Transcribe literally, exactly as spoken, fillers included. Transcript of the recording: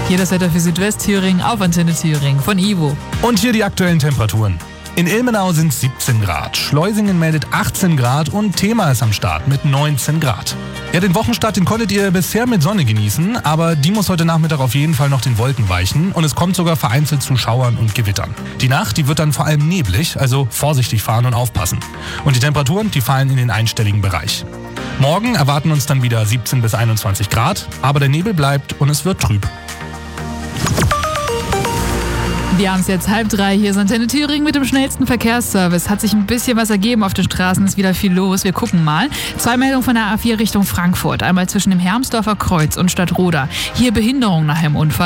Hier das Wetter für Südwestthüringen auf Antenne Thüringen von Ivo. Und hier die aktuellen Temperaturen. In Ilmenau sind es siebzehn Grad, Schleusingen meldet achtzehn Grad und Thema ist am Start mit neunzehn Grad. Ja, den Wochenstart, den konntet ihr bisher mit Sonne genießen, aber die muss heute Nachmittag auf jeden Fall noch den Wolken weichen und es kommt sogar vereinzelt zu Schauern und Gewittern. Die Nacht, die wird dann vor allem neblig, also vorsichtig fahren und aufpassen. Und die Temperaturen, die fallen in den einstelligen Bereich. Morgen erwarten uns dann wieder siebzehn bis einundzwanzig Grad, aber der Nebel bleibt und es wird trüb. Wir haben es jetzt halb drei. Hier ist Antenne Thüringen mit dem schnellsten Verkehrsservice. Hat sich ein bisschen was ergeben auf den Straßen, ist wieder viel los. Wir gucken mal. Zwei Meldungen von der A vier Richtung Frankfurt. Einmal zwischen dem Hermsdorfer Kreuz und Stadtroda. Hier Behinderung nach einem Unfall.